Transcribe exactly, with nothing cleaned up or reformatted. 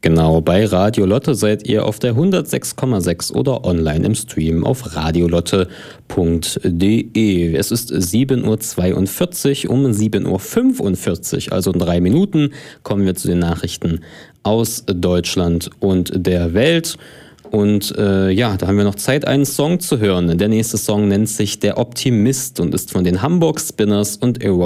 Genau, bei Radio Lotte seid ihr auf der hundertsechs Komma sechs oder online im Stream auf radiolotte punkt de. Es ist sieben Uhr zweiundvierzig, um sieben Uhr fünfundvierzig, also in drei Minuten, kommen wir zu den Nachrichten aus Deutschland und der Welt. Und äh, ja, da haben wir noch Zeit, einen Song zu hören. Der nächste Song nennt sich Der Optimist und ist von den Hamburg Spinners und